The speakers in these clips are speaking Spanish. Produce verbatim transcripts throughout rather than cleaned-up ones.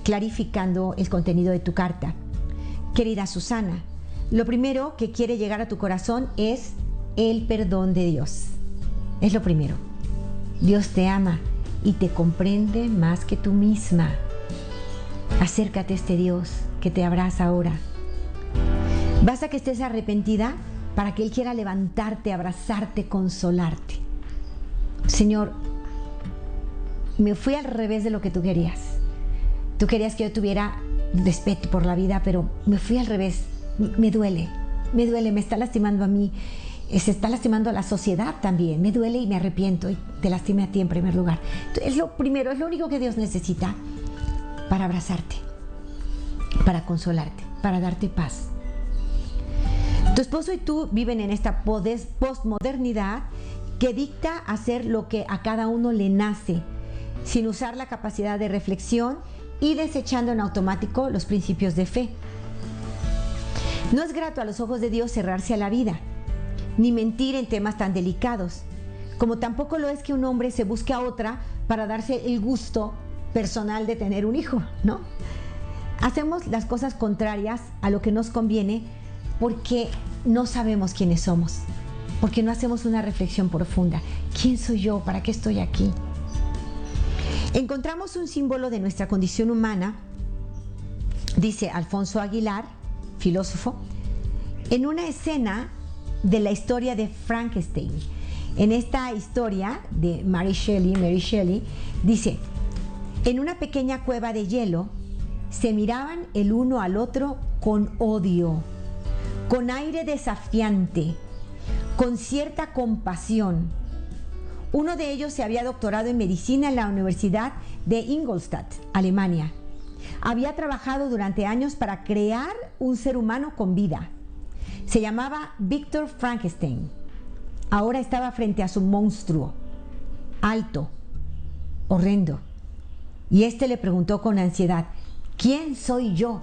clarificando el contenido de tu carta. Querida Susana, lo primero que quiere llegar a tu corazón es el perdón de Dios. Es lo primero. Dios te ama y te comprende más que tú misma. Acércate a este Dios que te abraza ahora. Basta que estés arrepentida para que Él quiera levantarte, abrazarte, consolarte. Señor, me fui al revés de lo que tú querías. Tú querías que yo tuviera respeto por la vida, pero me fui al revés. Me duele, me duele, me está lastimando a mí, se está lastimando a la sociedad también. Me duele y me arrepiento y te lastimé a ti en primer lugar. Es lo primero, es lo único que Dios necesita para abrazarte, para consolarte, para darte paz. Tu esposo y tú viven en esta postmodernidad que dicta hacer lo que a cada uno le nace, sin usar la capacidad de reflexión y desechando en automático los principios de fe. No es grato a los ojos de Dios cerrarse a la vida, ni mentir en temas tan delicados, como tampoco lo es que un hombre se busque a otra para darse el gusto personal de tener un hijo, ¿no? Hacemos las cosas contrarias a lo que nos conviene porque no sabemos quiénes somos, porque no hacemos una reflexión profunda. ¿Quién soy yo? ¿Para qué estoy aquí? Encontramos un símbolo de nuestra condición humana, dice Alfonso Aguilar, filósofo, en una escena de la historia de Frankenstein. En esta historia de Mary Shelley, Mary Shelley, dice: en una pequeña cueva de hielo se miraban el uno al otro con odio, con aire desafiante, con cierta compasión. Uno de ellos se había doctorado en medicina en la Universidad de Ingolstadt, Alemania. Había trabajado durante años para crear un ser humano con vida. Se llamaba Victor Frankenstein. Ahora estaba frente a su monstruo, alto, horrendo. Y este le preguntó con ansiedad: ¿quién soy yo?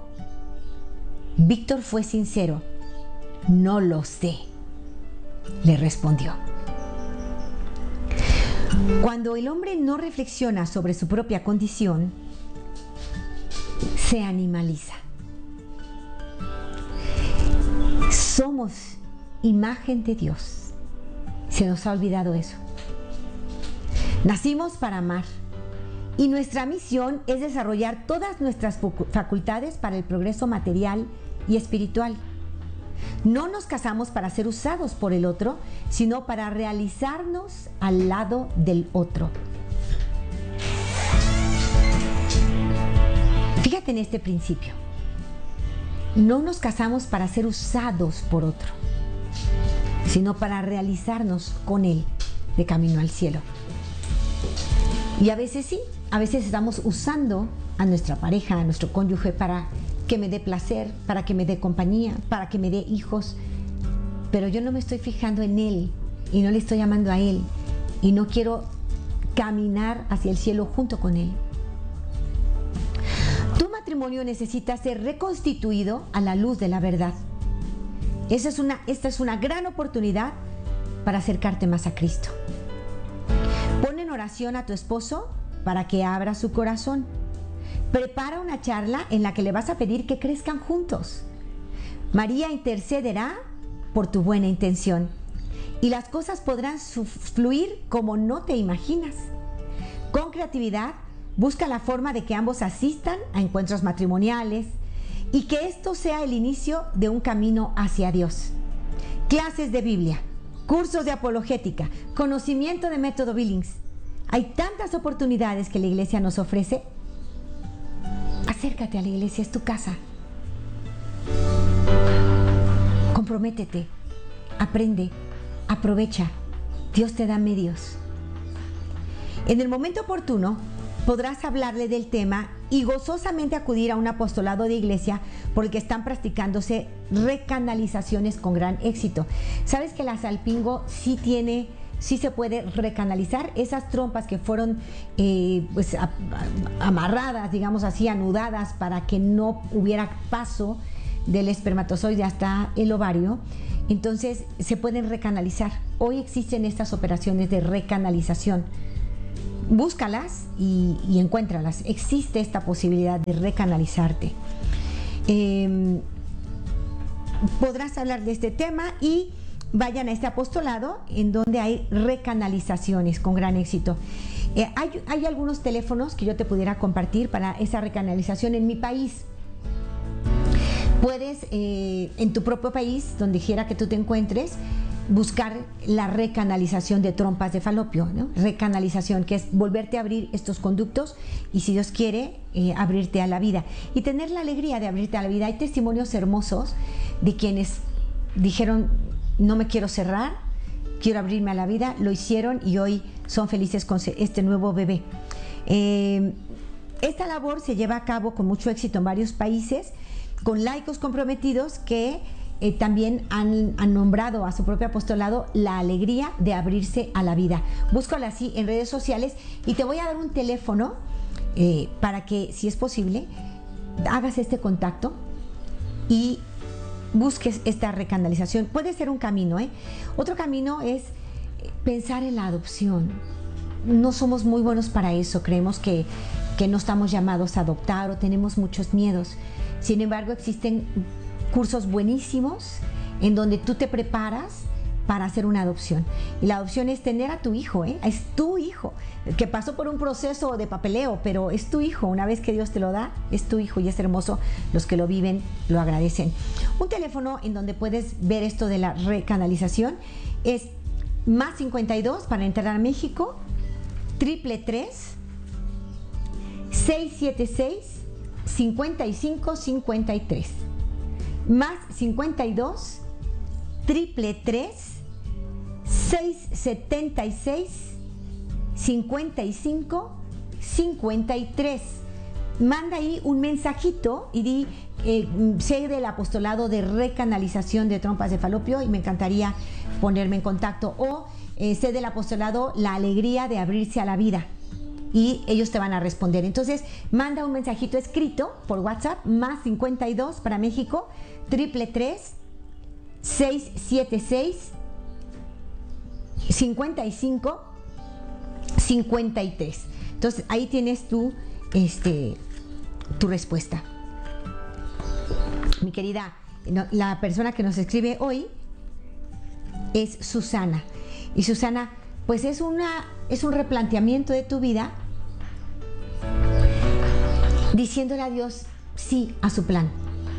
Víctor fue sincero: no lo sé, le respondió. Cuando el hombre no reflexiona sobre su propia condición, se animaliza. Somos imagen de Dios. Se nos ha olvidado eso. Nacimos para amar y nuestra misión es desarrollar todas nuestras facultades para el progreso material y espiritual. No nos casamos para ser usados por el otro, sino para realizarnos al lado del otro. Fíjate en este principio. No nos casamos para ser usados por otro, sino para realizarnos con él de camino al cielo. Y a veces sí, a veces estamos usando a nuestra pareja, a nuestro cónyuge para que me dé placer, para que me dé compañía, para que me dé hijos, pero yo no me estoy fijando en él y no le estoy amando a él y no quiero caminar hacia el cielo junto con él. Tu matrimonio necesita ser reconstituido a la luz de la verdad. Esa es una, esta es una gran oportunidad para acercarte más a Cristo. Pon en oración a tu esposo para que abra su corazón. Prepara una charla en la que le vas a pedir que crezcan juntos. María intercederá por tu buena intención y las cosas podrán fluir como no te imaginas. Con creatividad, busca la forma de que ambos asistan a encuentros matrimoniales y que esto sea el inicio de un camino hacia Dios. Clases de Biblia, cursos de apologética, conocimiento de método Billings. Hay tantas oportunidades que la iglesia nos ofrece. Acércate a la iglesia, es tu casa. Comprométete, aprende, aprovecha. Dios te da medios. En el momento oportuno podrás hablarle del tema y gozosamente acudir a un apostolado de iglesia por el que están practicándose recanalizaciones con gran éxito. ¿Sabes que la Salpingo sí tiene, sí se puede recanalizar esas trompas que fueron eh, pues, a, a, amarradas, digamos así, anudadas para que no hubiera paso del espermatozoide hasta el ovario? Entonces se pueden recanalizar. Hoy existen estas operaciones de recanalización. búscalas y, y encuéntralas. Existe esta posibilidad de recanalizarte. Eh, podrás hablar de este tema y vayan a este apostolado en donde hay recanalizaciones con gran éxito. Eh, hay, hay algunos teléfonos que yo te pudiera compartir para esa recanalización en mi país. Puedes, eh, en tu propio país, donde quiera que tú te encuentres, buscar la recanalización de trompas de falopio, ¿no? Recanalización, que es volverte a abrir estos conductos y, si Dios quiere, eh, abrirte a la vida. Y tener la alegría de abrirte a la vida. Hay testimonios hermosos de quienes dijeron: no me quiero cerrar, quiero abrirme a la vida, lo hicieron y hoy son felices con este nuevo bebé. Eh, esta labor se lleva a cabo con mucho éxito en varios países, con laicos comprometidos que eh, también han, han nombrado a su propio apostolado la alegría de abrirse a la vida. Búscalo así en redes sociales y te voy a dar un teléfono eh, para que, si es posible, hagas este contacto y busques esta recanalización. Puede ser un camino, ¿eh? Otro camino es pensar en la adopción. No somos muy buenos para eso, creemos que, que no estamos llamados a adoptar o tenemos muchos miedos. Sin embargo, existen cursos buenísimos en donde tú te preparas para hacer una adopción. Y la adopción es tener a tu hijo, ¿eh? Es tu hijo, que pasó por un proceso de papeleo, pero es tu hijo. Una vez que Dios te lo da, es tu hijo y es hermoso. Los que lo viven lo agradecen. Un teléfono en donde puedes ver esto de la recanalización es más cincuenta y dos para entrar a México, triple tres, seis siete seis, cincuenta y cinco cincuenta y tres. Más cincuenta y dos, triple tres, seis setenta y seis, cincuenta y cinco cincuenta y tres. Manda ahí un mensajito y di: eh, sé del apostolado de recanalización de trompas de falopio y me encantaría ponerme en contacto. O eh, sé del apostolado la alegría de abrirse a la vida, y ellos te van a responder. Entonces manda un mensajito escrito por WhatsApp, más cincuenta y dos para México, triple tres, seis siete seis, cincuenta y cinco cincuenta y tres. Entonces ahí tienes tú este, tu respuesta. Mi querida, la persona que nos escribe hoy es Susana. Y Susana, pues es, una, es un replanteamiento de tu vida, diciéndole a Dios sí a su plan,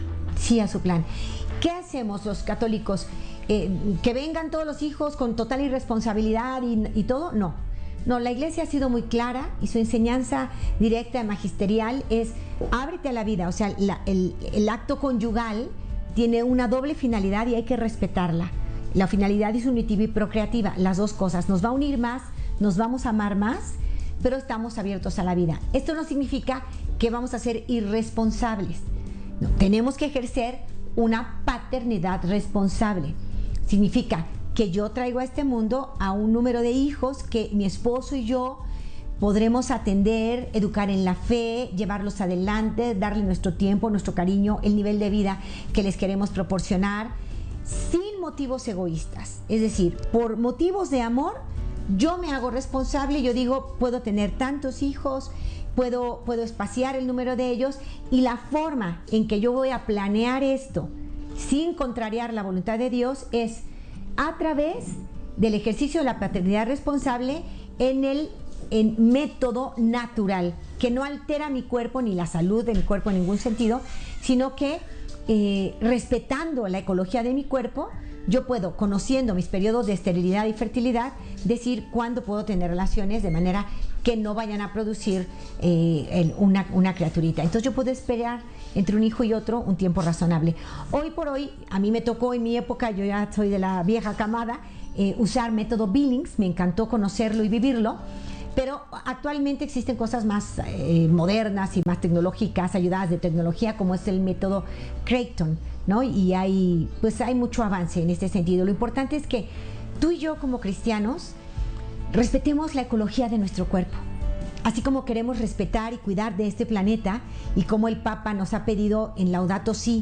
sí a su plan. ¿Qué hacemos los católicos? Eh, ¿Que vengan todos los hijos con total irresponsabilidad y, y todo? No, no, la Iglesia ha sido muy clara y su enseñanza directa, magisterial, es: ábrete a la vida. O sea, la, el, el acto conyugal tiene una doble finalidad y hay que respetarla. La finalidad es unitiva y procreativa, las dos cosas. Nos va a unir más, nos vamos a amar más, pero estamos abiertos a la vida. Esto no significa que vamos a ser irresponsables. No, tenemos que ejercer una paternidad responsable. Significa que yo traigo a este mundo a un número de hijos que mi esposo y yo podremos atender, educar en la fe, llevarlos adelante, darle nuestro tiempo, nuestro cariño, el nivel de vida que les queremos proporcionar, sin motivos egoístas. Es decir, por motivos de amor, yo me hago responsable. Yo digo: puedo tener tantos hijos, puedo, puedo espaciar el número de ellos, y la forma en que yo voy a planear esto sin contrariar la voluntad de Dios es a través del ejercicio de la paternidad responsable en el en método natural, que no altera mi cuerpo ni la salud de mi cuerpo en ningún sentido, sino que eh, respetando la ecología de mi cuerpo, yo puedo, conociendo mis periodos de esterilidad y fertilidad, decir cuándo puedo tener relaciones de manera que no vayan a producir eh, una, una criaturita. Entonces yo puedo esperar entre un hijo y otro un tiempo razonable. Hoy por hoy, a mí me tocó en mi época, yo ya soy de la vieja camada, eh, usar método Billings, me encantó conocerlo y vivirlo, pero actualmente existen cosas más eh, modernas y más tecnológicas, ayudadas de tecnología, como es el método Creighton, ¿no? Y hay, pues hay mucho avance en este sentido. Lo importante es que tú y yo, como cristianos, respetemos la ecología de nuestro cuerpo, así como queremos respetar y cuidar de este planeta, y como el Papa nos ha pedido en Laudato Si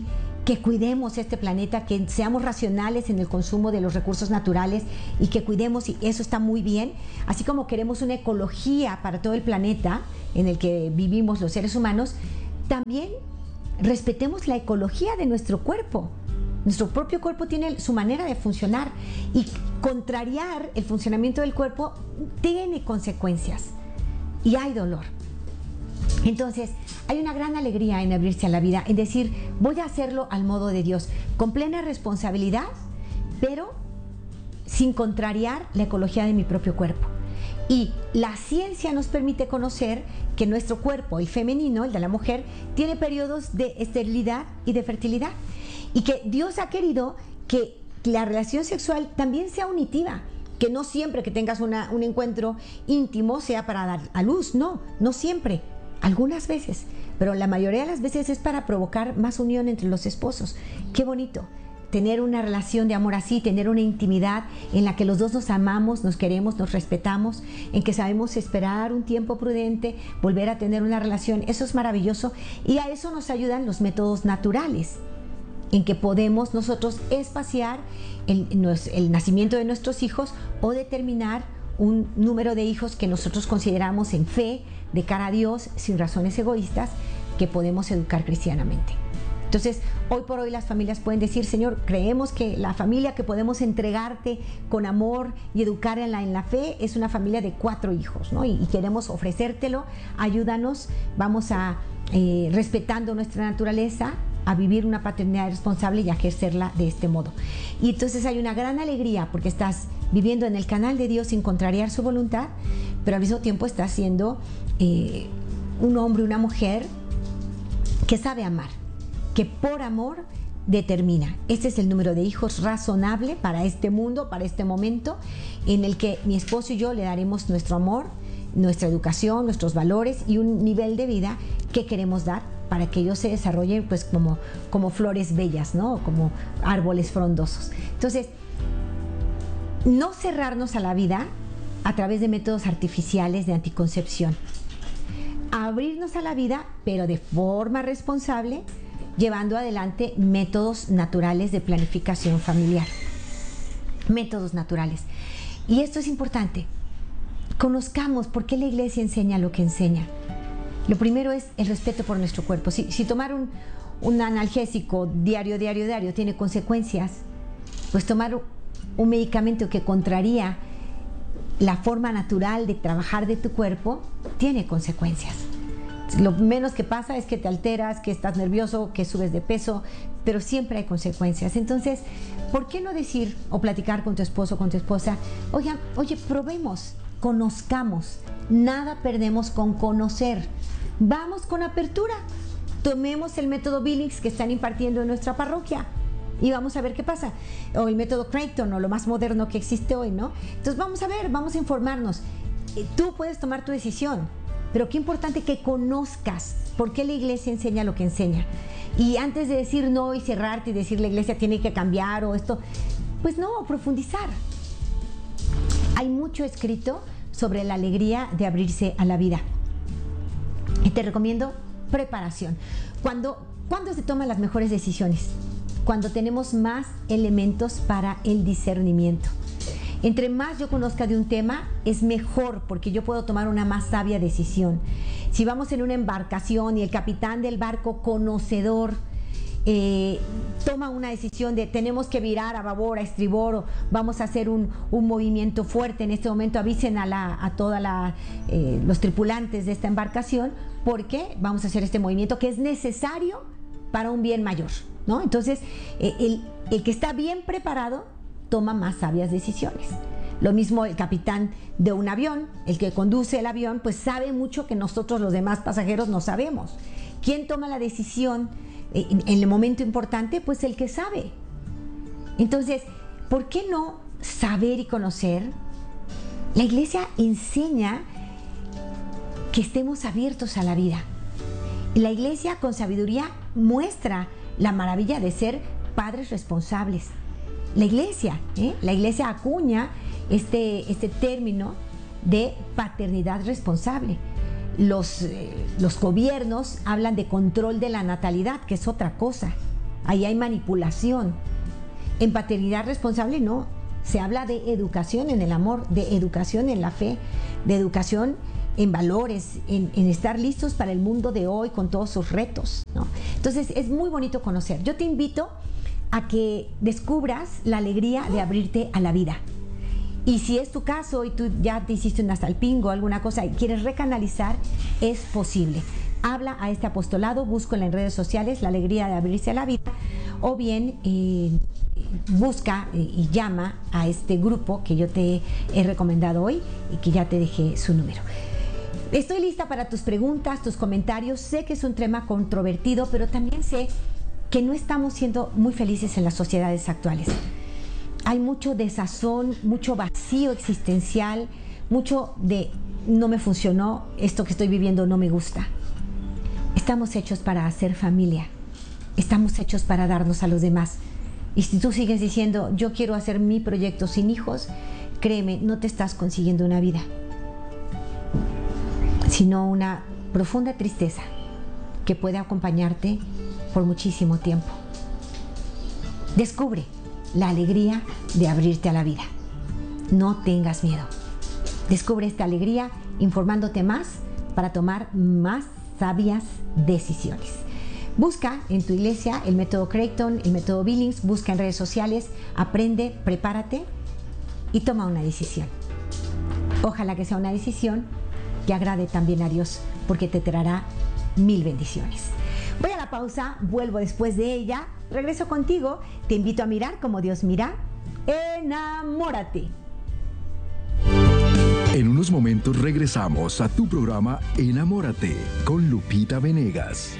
que cuidemos este planeta, que seamos racionales en el consumo de los recursos naturales y que cuidemos, y eso está muy bien, así como queremos una ecología para todo el planeta en el que vivimos los seres humanos, también respetemos la ecología de nuestro cuerpo. Nuestro propio cuerpo tiene su manera de funcionar y contrariar el funcionamiento del cuerpo tiene consecuencias y hay dolor. Entonces, hay una gran alegría en abrirse a la vida, en decir, voy a hacerlo al modo de Dios, con plena responsabilidad, pero sin contrariar la ecología de mi propio cuerpo. Y la ciencia nos permite conocer que nuestro cuerpo, el femenino, el de la mujer, tiene periodos de esterilidad y de fertilidad. Y que Dios ha querido que la relación sexual también sea unitiva. Que no siempre que tengas una, un encuentro íntimo sea para dar a luz. No, no siempre. Algunas veces. Pero la mayoría de las veces es para provocar más unión entre los esposos. Qué bonito. Tener una relación de amor así, tener una intimidad en la que los dos nos amamos, nos queremos, nos respetamos, en que sabemos esperar un tiempo prudente, volver a tener una relación. Eso es maravilloso y a eso nos ayudan los métodos naturales, en que podemos nosotros espaciar el, el nacimiento de nuestros hijos o determinar un número de hijos que nosotros consideramos en fe, de cara a Dios, sin razones egoístas, que podemos educar cristianamente. Entonces, hoy por hoy las familias pueden decir, Señor, creemos que la familia que podemos entregarte con amor y educar en la, en la fe es una familia de cuatro hijos, ¿no? Y, y queremos ofrecértelo, ayúdanos, vamos a, eh, respetando nuestra naturaleza, a vivir una paternidad responsable y a ejercerla de este modo. Y entonces hay una gran alegría porque estás viviendo en el canal de Dios sin contrariar su voluntad, pero al mismo tiempo estás siendo eh, un hombre, una mujer que sabe amar, que por amor determina. Este es el número de hijos razonable para este mundo, para este momento, en el que mi esposo y yo le daremos nuestro amor, nuestra educación, nuestros valores y un nivel de vida que queremos dar para que ellos se desarrollen pues como, como flores bellas, ¿no? Como árboles frondosos. Entonces, no cerrarnos a la vida a través de métodos artificiales de anticoncepción. Abrirnos a la vida, pero de forma responsable, llevando adelante métodos naturales de planificación familiar. Métodos naturales. Y esto es importante. Conozcamos por qué la iglesia enseña lo que enseña. Lo primero es el respeto por nuestro cuerpo. Si, si tomar un, un analgésico diario, diario, diario tiene consecuencias, pues tomar un medicamento que contraría la forma natural de trabajar de tu cuerpo tiene consecuencias. Lo menos que pasa es que te alteras, que estás nervioso, que subes de peso, pero siempre hay consecuencias. Entonces, ¿por qué no decir o platicar con tu esposo o con tu esposa? Oigan, oye, probemos, conozcamos, nada perdemos con conocer. Vamos con apertura, tomemos el método Billings que están impartiendo en nuestra parroquia y vamos a ver qué pasa. O el método Creighton, o lo más moderno que existe hoy, ¿no? Entonces vamos a ver, vamos a informarnos. Tú puedes tomar tu decisión, pero qué importante que conozcas por qué la iglesia enseña lo que enseña. Y antes de decir no y cerrarte y decir la iglesia tiene que cambiar o esto, pues no, profundizar. Hay mucho escrito sobre la alegría de abrirse a la vida. Y te recomiendo preparación. Cuando, ¿Cuándo se toman las mejores decisiones? Cuando tenemos más elementos para el discernimiento. Entre más yo conozca de un tema, es mejor porque yo puedo tomar una más sabia decisión. Si vamos en una embarcación y el capitán del barco conocedor eh, toma una decisión de tenemos que virar a babor, a estribor, o vamos a hacer un, un movimiento fuerte en este momento, avisen a, la, a todos eh, los tripulantes de esta embarcación porque vamos a hacer este movimiento que es necesario para un bien mayor, ¿no? Entonces, eh, el, el que está bien preparado toma más sabias decisiones. Lo mismo el capitán de un avión, el que conduce el avión, pues sabe mucho que nosotros los demás pasajeros no sabemos. ¿Quién toma la decisión en, en el momento importante? Pues el que sabe. Entonces, ¿por qué no saber y conocer? La iglesia enseña que estemos abiertos a la vida. La iglesia con sabiduría muestra la maravilla de ser padres responsables. La iglesia, ¿eh? la iglesia acuña este, este término de paternidad responsable. Los, eh, los gobiernos hablan de control de la natalidad, que es otra cosa. ahí hay manipulación. En paternidad responsable no, se habla de educación en el amor, de educación en la fe, de educación en valores, en, en estar listos para el mundo de hoy con todos sus retos, ¿no? Entonces es muy bonito conocer. Yo te invito a que descubras la alegría de abrirte a la vida. Y si es tu caso y tú ya te hiciste un salpingo o alguna cosa y quieres recanalizar, es posible. Habla a este apostolado, búscala en redes sociales, la alegría de abrirse a la vida, o bien eh, busca y llama a este grupo que yo te he recomendado hoy y que ya te dejé su número. Estoy lista para tus preguntas, tus comentarios. Sé que es un tema controvertido, pero también sé que no estamos siendo muy felices en las sociedades actuales. Hay mucho desazón, mucho vacío existencial, mucho de no me funcionó, esto que estoy viviendo no me gusta. Estamos hechos para hacer familia, estamos hechos para darnos a los demás. Y si tú sigues diciendo, yo quiero hacer mi proyecto sin hijos, créeme, no te estás consiguiendo una vida, sino una profunda tristeza que puede acompañarte por muchísimo tiempo. Descubre la alegría de abrirte a la vida. No tengas miedo. Descubre esta alegría informándote más para tomar más sabias decisiones. Busca en tu iglesia el método Creighton, el método Billings, busca en redes sociales, aprende, prepárate y toma una decisión. Ojalá que sea una decisión que agrade también a Dios, porque te traerá mil bendiciones. Voy a la pausa, vuelvo después de ella, regreso contigo, te invito a mirar como Dios mira. Enamórate. En unos momentos regresamos a tu programa Enamórate con Lupita Venegas.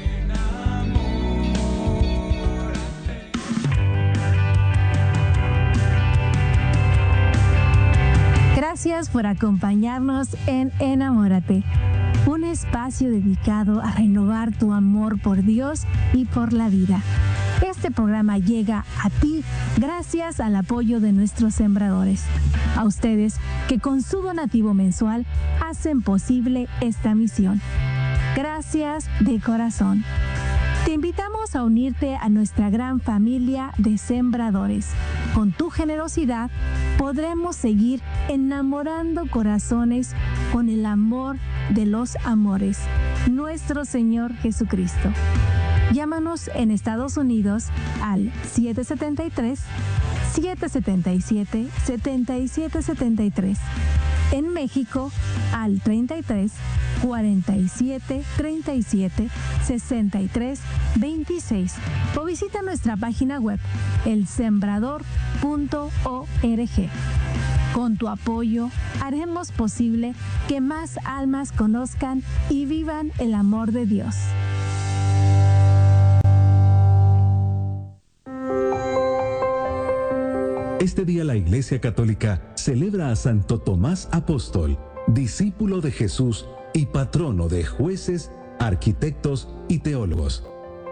Gracias por acompañarnos en Enamórate, un espacio dedicado a renovar tu amor por Dios y por la vida. Este programa llega a ti gracias al apoyo de nuestros sembradores, a ustedes que con su donativo mensual hacen posible esta misión. Gracias de corazón. Te invitamos a unirte a nuestra gran familia de sembradores. Con tu generosidad podremos seguir enamorando corazones con el amor de los amores, nuestro Señor Jesucristo. Llámanos en Estados Unidos al siete siete tres, siete siete siete, siete siete siete tres. En México al treinta y tres, cuarenta y siete, treinta y siete, sesenta y tres, veintiséis o visita nuestra página web el sembrador punto org. Con tu apoyo haremos posible que más almas conozcan y vivan el amor de Dios. Este día la Iglesia Católica celebra a Santo Tomás Apóstol, discípulo de Jesús y patrono de jueces, arquitectos y teólogos.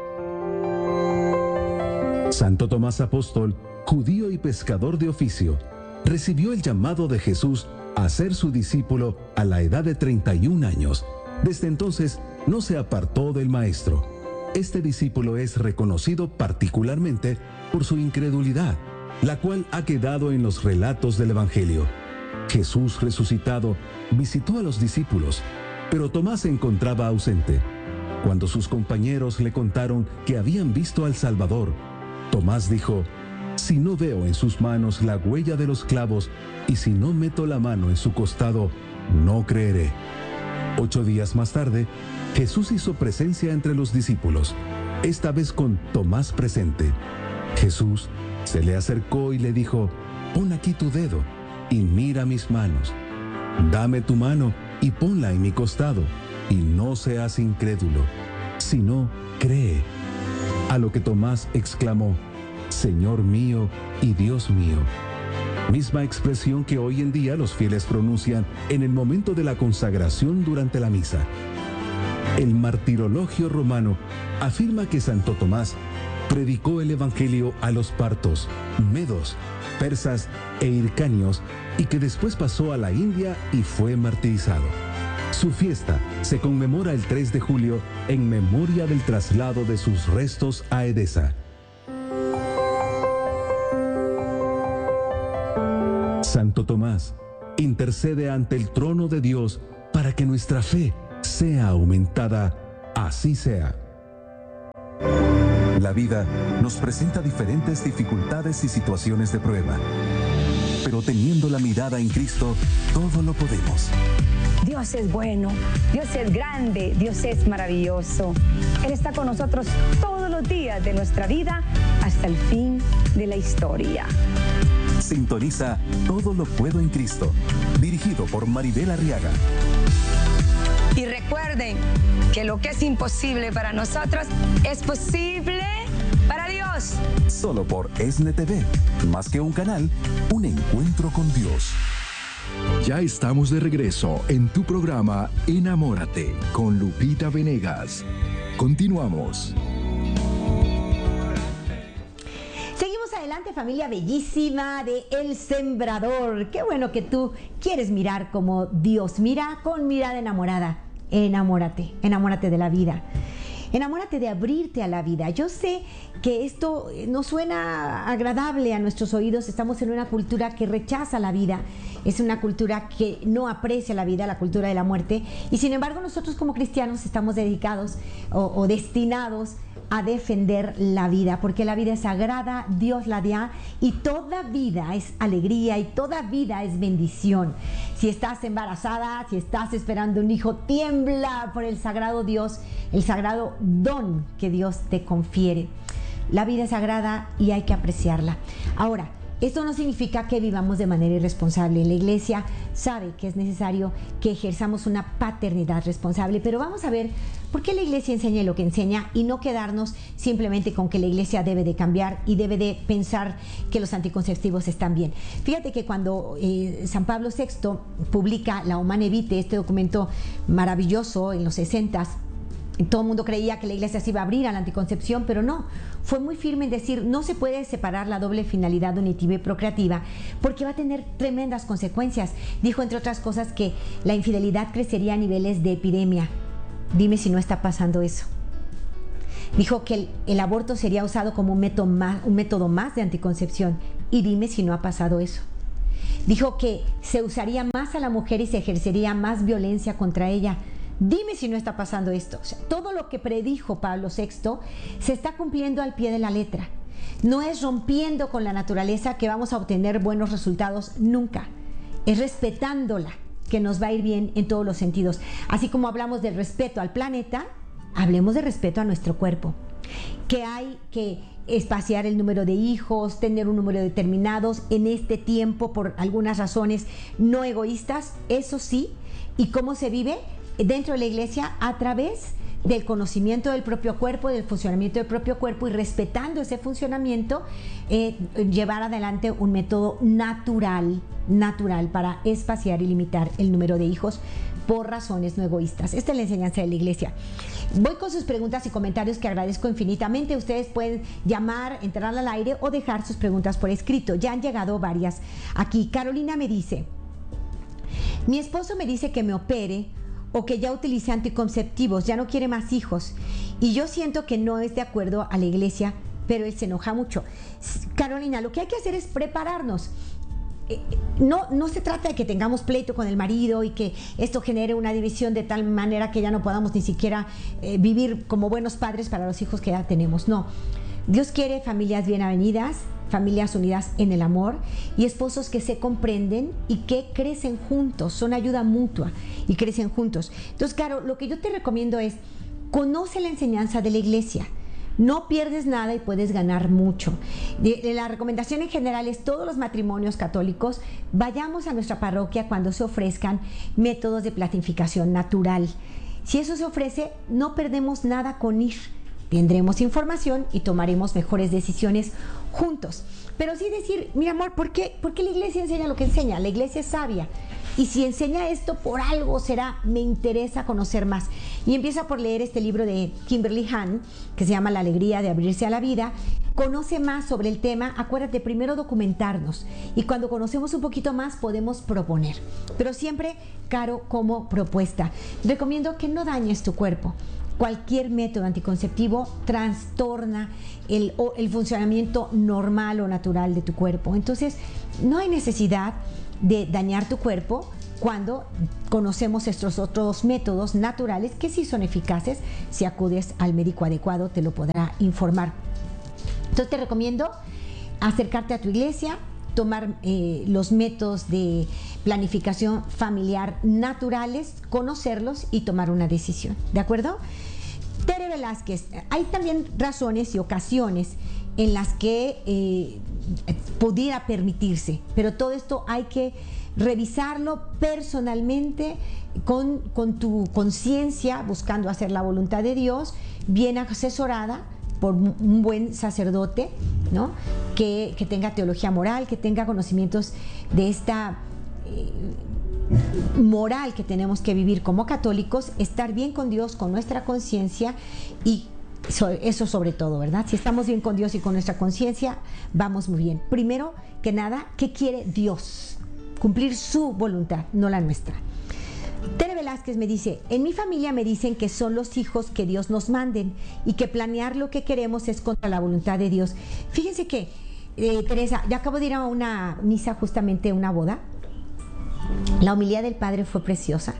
Santo Tomás Apóstol, judío y pescador de oficio, recibió el llamado de Jesús a ser su discípulo a la edad de treinta y un años. Desde entonces no se apartó del Maestro. Este discípulo es reconocido particularmente por su incredulidad, la cual ha quedado en los relatos del Evangelio. Jesús resucitado visitó a los discípulos, pero Tomás se encontraba ausente. Cuando sus compañeros le contaron que habían visto al Salvador, Tomás dijo: si no veo en sus manos la huella de los clavos y si no meto la mano en su costado, no creeré. Ocho días más tarde, Jesús hizo presencia entre los discípulos, esta vez con Tomás presente. Jesús se le acercó y le dijo: pon aquí tu dedo y mira mis manos. Dame tu mano y ponla en mi costado, y no seas incrédulo, sino cree. A lo que Tomás exclamó: Señor mío y Dios mío. Misma expresión que hoy en día los fieles pronuncian en el momento de la consagración durante la misa. El martirologio romano afirma que Santo Tomás predicó el Evangelio a los partos, medos, persas e hircanios, y que después pasó a la India y fue martirizado. Su fiesta se conmemora el tres de julio en memoria del traslado de sus restos a Edesa. Santo Tomás, intercede ante el trono de Dios para que nuestra fe sea aumentada. Así sea. La vida nos presenta diferentes dificultades y situaciones de prueba. Pero teniendo la mirada en Cristo, todo lo podemos. Dios es bueno, Dios es grande, Dios es maravilloso. Él está con nosotros todos los días de nuestra vida hasta el fin de la historia. Sintoniza Todo lo puedo en Cristo, dirigido por Maribel Arriaga. Y recuerden que lo que es imposible para nosotros es posible para Dios. Solo por ESNE T V, más que un canal, un encuentro con Dios. Ya estamos de regreso en tu programa Enamórate con Lupita Venegas. Continuamos. Seguimos adelante, familia bellísima de El Sembrador. Qué bueno que tú quieres mirar como Dios mira, con mirada enamorada. Enamórate, enamórate de la vida. Enamórate de abrirte a la vida. Yo sé que esto no suena agradable a nuestros oídos. Estamos en una cultura que rechaza la vida. Es una cultura que no aprecia la vida, la cultura de la muerte. Y sin embargo, nosotros como cristianos estamos dedicados o, o destinados a defender la vida, porque la vida es sagrada, Dios la da, y toda vida es alegría y toda vida es bendición. Si estás embarazada, si estás esperando un hijo, tiembla por el sagrado Dios, el sagrado don que Dios te confiere. La vida es sagrada y hay que apreciarla. Ahora, esto no significa que vivamos de manera irresponsable. La iglesia sabe que es necesario que ejerzamos una paternidad responsable, pero vamos a ver por qué la iglesia enseña lo que enseña y no quedarnos simplemente con que la iglesia debe de cambiar y debe de pensar que los anticonceptivos están bien. Fíjate que cuando eh, San Pablo sexto publica la Humanae Vitae, este documento maravilloso en los sesentas, todo el mundo creía que la iglesia se iba a abrir a la anticoncepción, pero no. Fue muy firme en decir, no se puede separar la doble finalidad unitiva y procreativa porque va a tener tremendas consecuencias. Dijo, entre otras cosas, que la infidelidad crecería a niveles de epidemia. Dime si no está pasando eso. Dijo que el, el aborto sería usado como un método, más, un método más de anticoncepción. Y dime si no ha pasado eso. Dijo que se usaría más a la mujer y se ejercería más violencia contra ella. Dime si no está pasando esto. O sea, todo lo que predijo Pablo sexto se está cumpliendo al pie de la letra. No es rompiendo con la naturaleza que vamos a obtener buenos resultados nunca. Es respetándola que nos va a ir bien en todos los sentidos. Así como hablamos del respeto al planeta, hablemos de respeto a nuestro cuerpo. Que hay que espaciar el número de hijos, tener un número determinado en este tiempo por algunas razones no egoístas, eso sí. ¿Y cómo se vive? Dentro de la iglesia, a través del conocimiento del propio cuerpo, del funcionamiento del propio cuerpo, y respetando ese funcionamiento, eh, llevar adelante un método natural, natural para espaciar y limitar el número de hijos por razones no egoístas. Esta es la enseñanza de la iglesia. Voy con sus preguntas y comentarios, que agradezco infinitamente. Ustedes pueden llamar, entrar al aire o dejar sus preguntas por escrito. Ya han llegado varias aquí. Carolina me dice: mi esposo me dice que me opere o que ya utilice anticonceptivos, ya no quiere más hijos, y yo siento que no es de acuerdo a la iglesia, pero él se enoja mucho. Carolina, lo que hay que hacer es prepararnos. No, no se trata de que tengamos pleito con el marido y que esto genere una división de tal manera que ya no podamos ni siquiera eh, vivir como buenos padres para los hijos que ya tenemos. No, Dios quiere familias bien avenidas, familias unidas en el amor y esposos que se comprenden y que crecen juntos, son ayuda mutua y crecen juntos. Entonces, claro, lo que yo te recomiendo es: conoce la enseñanza de la iglesia. No pierdes nada y puedes ganar mucho. La recomendación en general es: todos los matrimonios católicos vayamos a nuestra parroquia cuando se ofrezcan métodos de planificación natural. Si eso se ofrece, no perdemos nada con ir. Tendremos información y tomaremos mejores decisiones juntos. Pero sí decir: mira, amor, ¿por qué, ¿por qué la iglesia enseña lo que enseña? La iglesia es sabia. Y si enseña esto, por algo será. Me interesa conocer más. Y empieza por leer este libro de Kimberly Hahn, que se llama La alegría de abrirse a la vida. Conoce más sobre el tema. Acuérdate, primero documentarnos. Y cuando conocemos un poquito más, podemos proponer. Pero siempre, Caro, como propuesta. Recomiendo que no dañes tu cuerpo. Cualquier método anticonceptivo trastorna el, el funcionamiento normal o natural de tu cuerpo. Entonces, no hay necesidad de dañar tu cuerpo cuando conocemos estos otros métodos naturales que sí son eficaces. Si acudes al médico adecuado, te lo podrá informar. Entonces te recomiendo acercarte a tu iglesia, tomar eh, los métodos de planificación familiar naturales, conocerlos y tomar una decisión, ¿de acuerdo? Tere Velázquez, hay también razones y ocasiones en las que eh, pudiera permitirse, pero todo esto hay que revisarlo personalmente con, con tu conciencia, buscando hacer la voluntad de Dios, bien asesorada por un buen sacerdote, ¿no? que, que tenga teología moral, que tenga conocimientos de esta eh, moral que tenemos que vivir como católicos, estar bien con Dios, con nuestra conciencia, y eso sobre todo, ¿verdad? Si estamos bien con Dios y con nuestra conciencia, vamos muy bien. Primero que nada, ¿qué quiere Dios? Cumplir su voluntad, no la nuestra. Tere Velázquez me dice, en mi familia me dicen que son los hijos que Dios nos manden y que planear lo que queremos es contra la voluntad de Dios. Fíjense que, eh, Teresa, yo acabo de ir a una misa, justamente una boda. La homilía del padre fue preciosa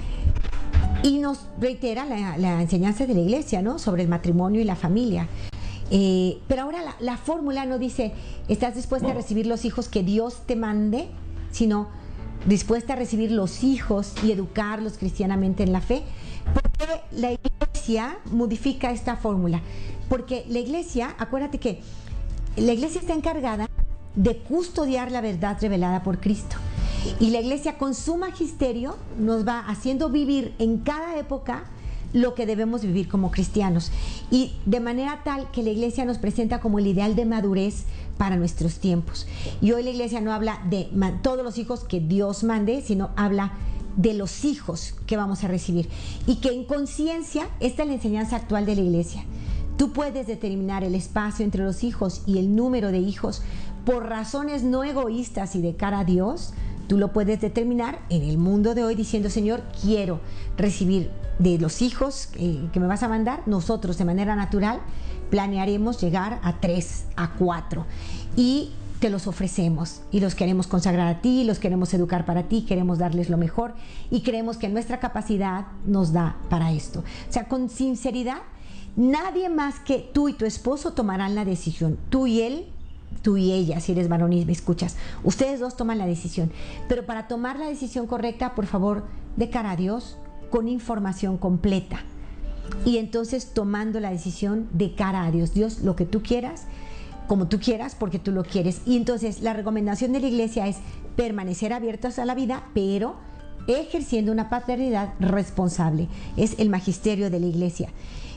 y nos reitera la, la enseñanza de la iglesia, ¿no? Sobre el matrimonio y la familia. Eh, pero ahora la, la fórmula no dice, ¿estás dispuesta a recibir los hijos que Dios te mande? Sino, dispuesta a recibir los hijos y educarlos cristianamente en la fe. ¿Por qué la iglesia modifica esta fórmula? Porque la iglesia, acuérdate que la iglesia está encargada de custodiar la verdad revelada por Cristo. Y la iglesia con su magisterio nos va haciendo vivir en cada época lo que debemos vivir como cristianos. Y de manera tal que la iglesia nos presenta como el ideal de madurez para nuestros tiempos. Y hoy la iglesia no habla de todos los hijos que Dios mande, sino habla de los hijos que vamos a recibir. Y que en conciencia, esta es la enseñanza actual de la iglesia. Tú puedes determinar el espacio entre los hijos y el número de hijos por razones no egoístas y de cara a Dios. Tú lo puedes determinar en el mundo de hoy diciendo, Señor, quiero recibir de los hijos eh, que me vas a mandar. Nosotros de manera natural planearemos llegar a tres, a cuatro, y te los ofrecemos y los queremos consagrar a ti, los queremos educar para ti, queremos darles lo mejor y creemos que nuestra capacidad nos da para esto. O sea, con sinceridad, nadie más que tú y tu esposo tomarán la decisión. Tú y él, tú y ella, si eres varón y me escuchas, ustedes dos toman la decisión. Pero para tomar la decisión correcta, por favor, de cara a Dios, con información completa. Y entonces tomando la decisión de cara a Dios. Dios, lo que tú quieras, como tú quieras, porque tú lo quieres. Y entonces la recomendación de la iglesia es permanecer abiertos a la vida, pero ejerciendo una paternidad responsable. Es el magisterio de la iglesia.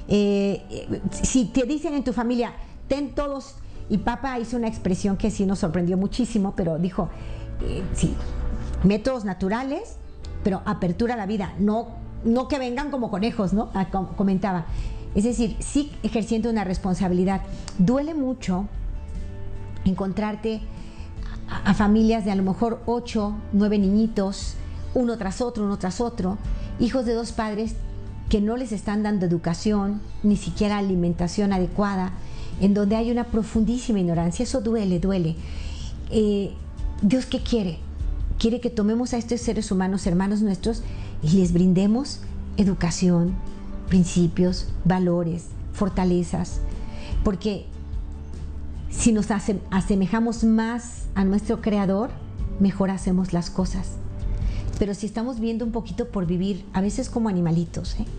Eh, si te dicen en tu familia, ten todos, y Papa hizo una expresión que sí nos sorprendió muchísimo, pero dijo, eh, sí, métodos naturales, pero apertura a la vida, no no que vengan como conejos, ¿no? Comentaba. Es decir, sí ejerciendo una responsabilidad. Duele mucho encontrarte a, a familias de a lo mejor ocho, nueve niñitos, uno tras otro, uno tras otro, hijos de dos padres que no les están dando educación, ni siquiera alimentación adecuada, en donde hay una profundísima ignorancia. Eso duele, duele. Eh, ¿Dios qué quiere? Quiere que tomemos a estos seres humanos, hermanos nuestros, y les brindemos educación, principios, valores, fortalezas, porque si nos asemejamos más a nuestro Creador, mejor hacemos las cosas. Pero si estamos viendo un poquito por vivir, a veces como animalitos, ¿eh?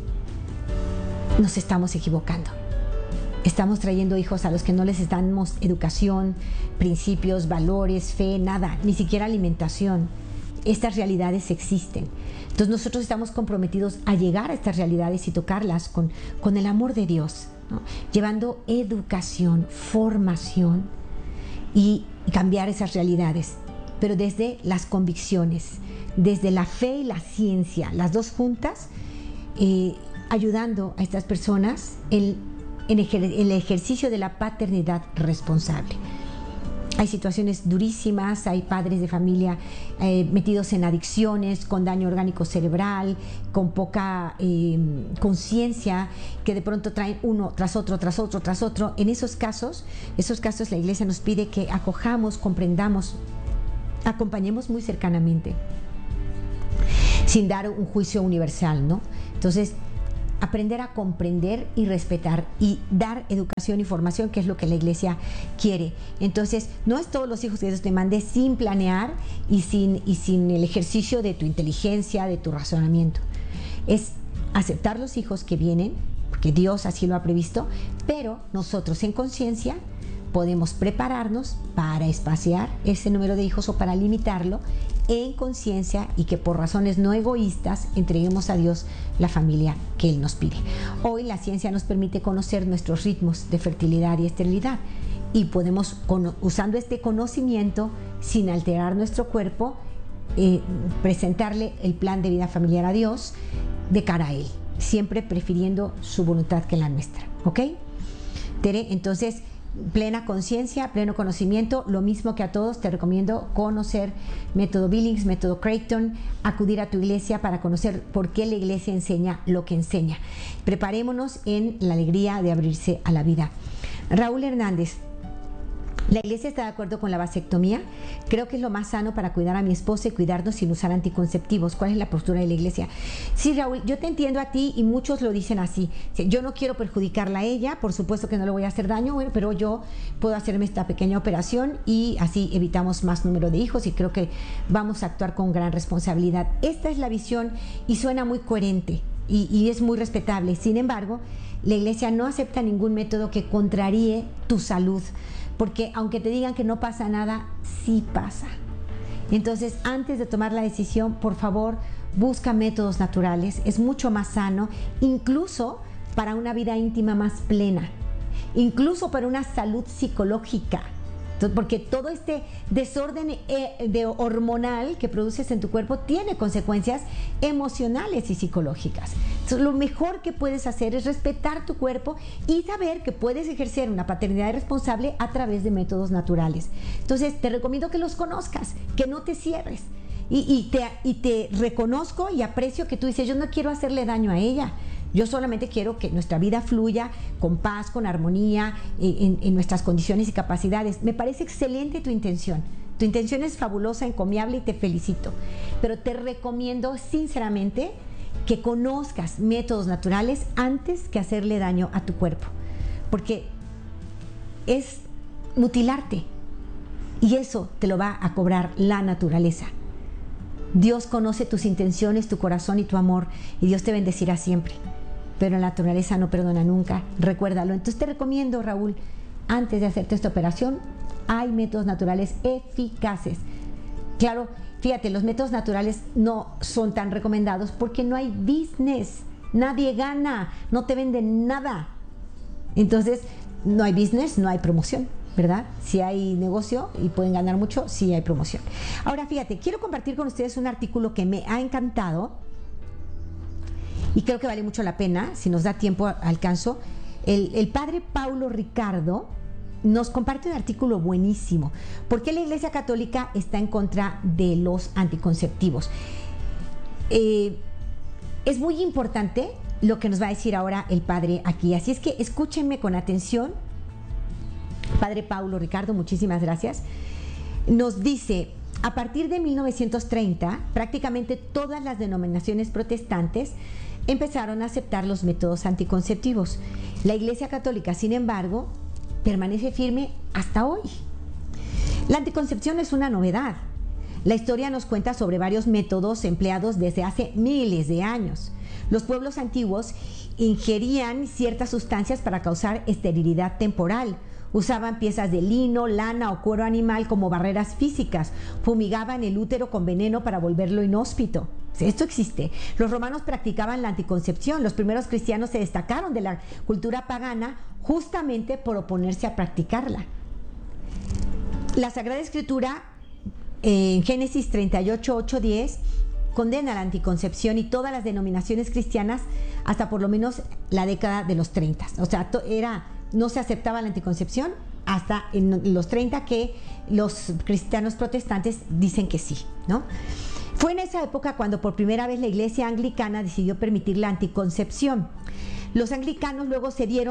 nos estamos equivocando. Estamos trayendo hijos a los que no les damos educación, principios, valores, fe, nada, ni siquiera alimentación. Estas realidades existen. Entonces nosotros estamos comprometidos a llegar a estas realidades y tocarlas con, con el amor de Dios, ¿no? Llevando educación, formación y, y cambiar esas realidades, pero desde las convicciones, desde la fe y la ciencia, las dos juntas, eh, ayudando a estas personas en, en el ejercicio de la paternidad responsable. Hay situaciones durísimas, hay padres de familia eh, metidos en adicciones, con daño orgánico cerebral, con poca eh, conciencia, que de pronto traen uno tras otro, tras otro, tras otro. En esos casos, esos casos la iglesia nos pide que acojamos, comprendamos acompañemos muy cercanamente, sin dar un juicio universal, ¿no? Entonces, aprender a comprender y respetar y dar educación y formación, que es lo que la iglesia quiere. Entonces, no es todos los hijos que Dios te mande sin planear y sin, y sin el ejercicio de tu inteligencia, de tu razonamiento. Es aceptar los hijos que vienen, porque Dios así lo ha previsto, pero nosotros en conciencia podemos prepararnos para espaciar ese número de hijos o para limitarlo en conciencia, y que por razones no egoístas entreguemos a Dios la familia que Él nos pide. Hoy la ciencia nos permite conocer nuestros ritmos de fertilidad y esterilidad, y podemos, usando este conocimiento, sin alterar nuestro cuerpo, eh, presentarle el plan de vida familiar a Dios de cara a Él, siempre prefiriendo su voluntad que la nuestra. ¿Ok? Tere, entonces, plena conciencia, pleno conocimiento, lo mismo que a todos te recomiendo conocer método Billings, método Creighton, acudir a tu iglesia para conocer por qué la iglesia enseña lo que enseña. Preparémonos en la alegría de abrirse a la vida. Raúl Hernández: la iglesia está de acuerdo con la vasectomía. Creo que es lo más sano para cuidar a mi esposa y cuidarnos sin usar anticonceptivos. ¿Cuál es la postura de la iglesia? Sí, Raúl, yo te entiendo a ti, y muchos lo dicen así. Yo no quiero perjudicarla a ella, por supuesto que no le voy a hacer daño, bueno, pero yo puedo hacerme esta pequeña operación y así evitamos más número de hijos, y creo que vamos a actuar con gran responsabilidad. Esta es la visión y suena muy coherente y, y es muy respetable. Sin embargo, la iglesia no acepta ningún método que contraríe tu salud, porque aunque te digan que no pasa nada, sí pasa. Entonces, antes de tomar la decisión, por favor, busca métodos naturales. Es mucho más sano, incluso para una vida íntima más plena, incluso para una salud psicológica. Porque todo este desorden de hormonal que produces en tu cuerpo tiene consecuencias emocionales y psicológicas. Entonces, lo mejor que puedes hacer es respetar tu cuerpo y saber que puedes ejercer una paternidad responsable a través de métodos naturales. Entonces, te recomiendo que los conozcas, que no te cierres. Y, y, te, y te reconozco y aprecio que tú dices: yo no quiero hacerle daño a ella. Yo solamente quiero que nuestra vida fluya con paz, con armonía, en, en nuestras condiciones y capacidades. Me parece excelente tu intención. Tu intención es fabulosa, encomiable, y te felicito. Pero te recomiendo sinceramente que conozcas métodos naturales antes que hacerle daño a tu cuerpo. Porque es mutilarte. Y eso te lo va a cobrar la naturaleza. Dios conoce tus intenciones, tu corazón y tu amor, y Dios te bendecirá siempre. Pero la naturaleza no perdona nunca, recuérdalo. Entonces te recomiendo, Raúl, antes de hacerte esta operación, hay métodos naturales eficaces. Claro, fíjate, los métodos naturales no son tan recomendados porque no hay business, nadie gana, no te venden nada. Entonces, no hay business, no hay promoción, ¿verdad? Si hay negocio y pueden ganar mucho, sí hay promoción. Ahora, fíjate, quiero compartir con ustedes un artículo que me ha encantado y creo que vale mucho la pena. Si nos da tiempo, alcanzo. El, el padre Paulo Ricardo nos comparte un artículo buenísimo. ¿Por qué la Iglesia Católica está en contra de los anticonceptivos? Eh, es muy importante lo que nos va a decir ahora el padre aquí. Así es que escúchenme con atención. Padre Paulo Ricardo, muchísimas gracias. Nos dice: a partir de mil novecientos treinta, prácticamente todas las denominaciones protestantes empezaron a aceptar los métodos anticonceptivos. La Iglesia Católica, sin embargo, permanece firme hasta hoy. La anticoncepción es una novedad. La historia nos cuenta sobre varios métodos empleados desde hace miles de años. Los pueblos antiguos ingerían ciertas sustancias para causar esterilidad temporal. Usaban piezas de lino, lana o cuero animal como barreras físicas. Fumigaban el útero con veneno para volverlo inhóspito. Esto existe. Los romanos practicaban la anticoncepción. Los primeros cristianos se destacaron de la cultura pagana justamente por oponerse a practicarla. La Sagrada Escritura, en Génesis treinta y ocho, ocho, diez, condena la anticoncepción y todas las denominaciones cristianas hasta por lo menos la década de los treinta. O sea, era... no se aceptaba la anticoncepción hasta en los treinta, que los cristianos protestantes dicen que sí, ¿no? Fue en esa época cuando por primera vez la Iglesia Anglicana decidió permitir la anticoncepción. Los anglicanos luego cedieron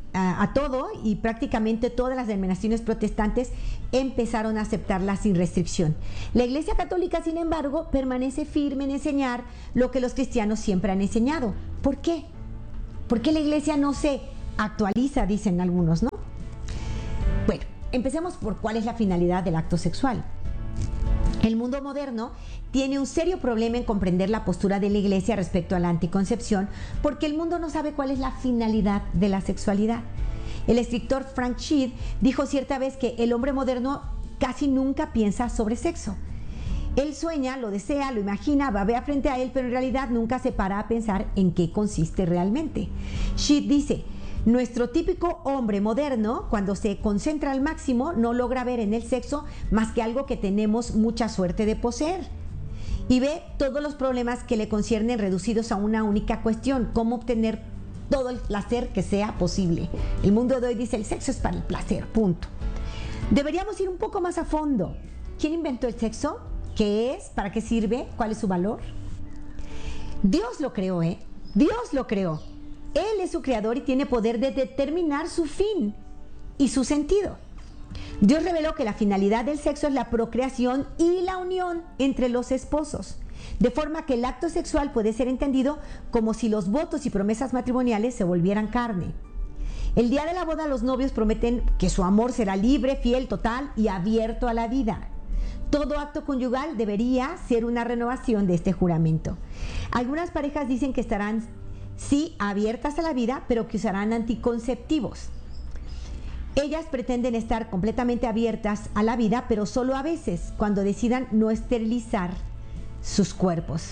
a, a todo, y prácticamente todas las denominaciones protestantes empezaron a aceptarla sin restricción. La Iglesia Católica, sin embargo, permanece firme en enseñar lo que los cristianos siempre han enseñado. ¿Por qué? ¿Por qué la Iglesia no se actualiza, dicen algunos, no? Bueno, empecemos por cuál es la finalidad del acto sexual. El mundo moderno tiene un serio problema en comprender la postura de la Iglesia respecto a la anticoncepción, porque el mundo no sabe cuál es la finalidad de la sexualidad. El escritor Frank Sheed dijo cierta vez que el hombre moderno casi nunca piensa sobre sexo. Él sueña, lo desea, lo imagina, babea frente a él, pero en realidad nunca se para a pensar en qué consiste realmente. Sheed dice: nuestro típico hombre moderno, cuando se concentra al máximo, no logra ver en el sexo más que algo que tenemos mucha suerte de poseer. Y ve todos los problemas que le conciernen reducidos a una única cuestión: cómo obtener todo el placer que sea posible. El mundo de hoy dice: el sexo es para el placer, punto. Deberíamos ir un poco más a fondo. ¿Quién inventó el sexo? ¿Qué es? ¿Para qué sirve? ¿Cuál es su valor? Dios lo creó, ¿eh? Dios lo creó. Él es su creador y tiene poder de determinar su fin y su sentido. Dios reveló que la finalidad del sexo es la procreación y la unión entre los esposos, de forma que el acto sexual puede ser entendido como si los votos y promesas matrimoniales se volvieran carne. El día de la boda, los novios prometen que su amor será libre, fiel, total y abierto a la vida. Todo acto conyugal debería ser una renovación de este juramento. Algunas parejas dicen que estarán, sí, abiertas a la vida, pero que usarán anticonceptivos. Ellas pretenden estar completamente abiertas a la vida, pero solo a veces, cuando decidan no esterilizar sus cuerpos.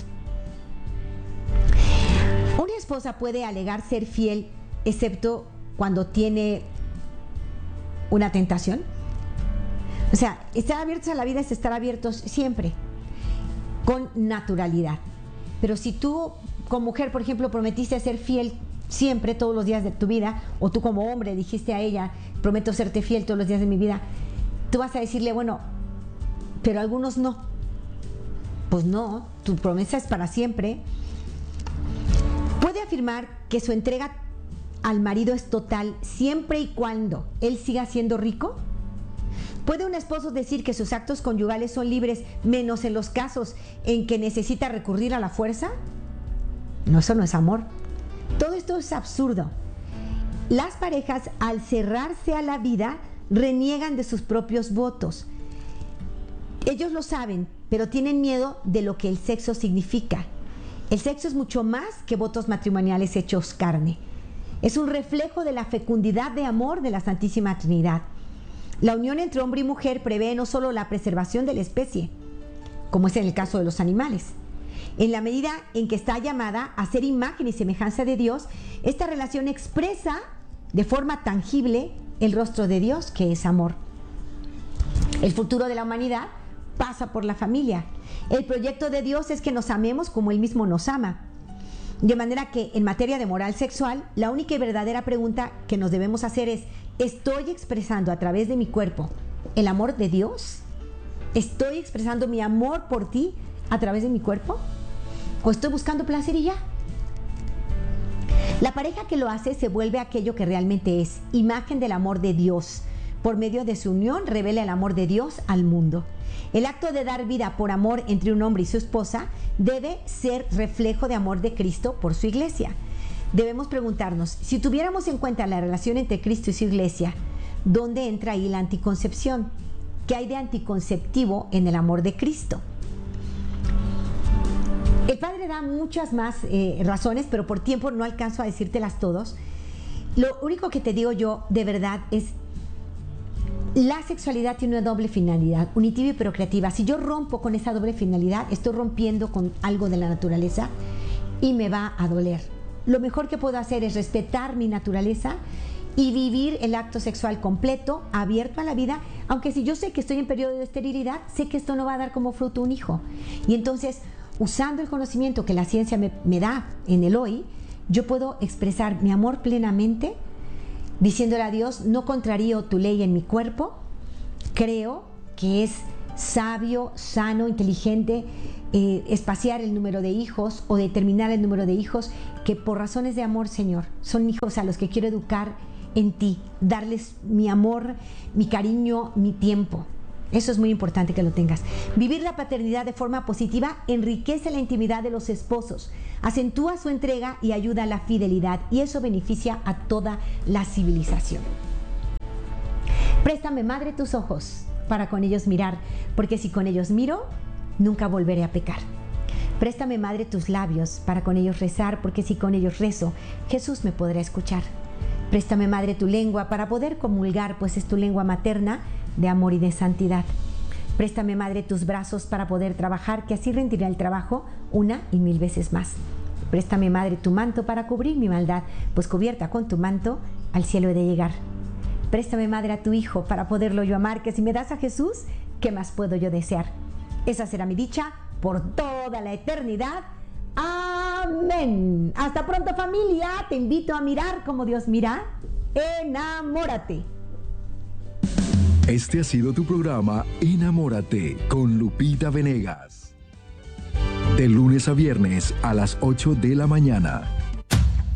Una esposa puede alegar ser fiel, excepto cuando tiene una tentación. O sea, estar abiertos a la vida es estar abiertos siempre, con naturalidad. Pero si tú, como mujer, por ejemplo, prometiste ser fiel siempre, todos los días de tu vida, o tú como hombre dijiste a ella: prometo serte fiel todos los días de mi vida, tú vas a decirle: bueno, pero algunos no. Pues no, tu promesa es para siempre. Puede afirmar que su entrega al marido es total siempre y cuando él siga siendo rico. ¿Puede un esposo decir que sus actos conyugales son libres menos en los casos en que necesita recurrir a la fuerza? No, eso no es amor. Todo esto es absurdo. Las parejas, al cerrarse a la vida, reniegan de sus propios votos. Ellos lo saben, pero tienen miedo de lo que el sexo significa. El sexo es mucho más que votos matrimoniales hechos carne. Es un reflejo de la fecundidad de amor de la Santísima Trinidad. La unión entre hombre y mujer prevé no solo la preservación de la especie, como es en el caso de los animales. En la medida en que está llamada a ser imagen y semejanza de Dios, esta relación expresa de forma tangible el rostro de Dios, que es amor. El futuro de la humanidad pasa por la familia. El proyecto de Dios es que nos amemos como Él mismo nos ama. De manera que, en materia de moral sexual, la única y verdadera pregunta que nos debemos hacer es: ¿estoy expresando a través de mi cuerpo el amor de Dios? ¿Estoy expresando mi amor por ti a través de mi cuerpo? ¿O estoy buscando placer y ya? La pareja que lo hace se vuelve aquello que realmente es: imagen del amor de Dios. Por medio de su unión revela el amor de Dios al mundo. El acto de dar vida por amor entre un hombre y su esposa debe ser reflejo de amor de Cristo por su iglesia. Debemos preguntarnos: si tuviéramos en cuenta la relación entre Cristo y su iglesia, ¿dónde entra ahí la anticoncepción? ¿Qué hay de anticonceptivo en el amor de Cristo? El Padre da muchas más eh, razones, pero por tiempo no alcanzo a decírtelas todos. Lo único que te digo yo de verdad es: la sexualidad tiene una doble finalidad, unitiva y procreativa. Si yo rompo con esa doble finalidad, estoy rompiendo con algo de la naturaleza y me va a doler. Lo mejor que puedo hacer es respetar mi naturaleza y vivir el acto sexual completo, abierto a la vida, aunque si yo sé que estoy en periodo de esterilidad, sé que esto no va a dar como fruto un hijo. Y entonces, usando el conocimiento que la ciencia me, me da en el hoy, yo puedo expresar mi amor plenamente, diciéndole a Dios: no contrarío tu ley en mi cuerpo, creo que es sabio, sano, inteligente eh, espaciar el número de hijos o determinar el número de hijos, que por razones de amor, Señor, son hijos a los que quiero educar en ti, darles mi amor, mi cariño, mi tiempo. Eso es muy importante que lo tengas. Vivir la paternidad de forma positiva enriquece la intimidad de los esposos, acentúa su entrega y ayuda a la fidelidad, y eso beneficia a toda la civilización. Préstame, madre, tus ojos para con ellos mirar, porque si con ellos miro, nunca volveré a pecar. Préstame, madre, tus labios para con ellos rezar, porque si con ellos rezo, Jesús me podrá escuchar. Préstame, madre, tu lengua para poder comulgar, pues es tu lengua materna de amor y de santidad. Préstame, madre, tus brazos para poder trabajar, que así rendirá el trabajo una y mil veces más. Préstame, madre, tu manto para cubrir mi maldad, pues cubierta con tu manto al cielo he de llegar. Préstame, madre, a tu hijo para poderlo yo amar, que si me das a Jesús, ¿qué más puedo yo desear? Esa será mi dicha por toda la eternidad. Amén. Hasta pronto, familia. Te invito a mirar como Dios mira. Enamórate. Este ha sido tu programa Enamórate con Lupita Venegas. De lunes a viernes a las ocho de la mañana.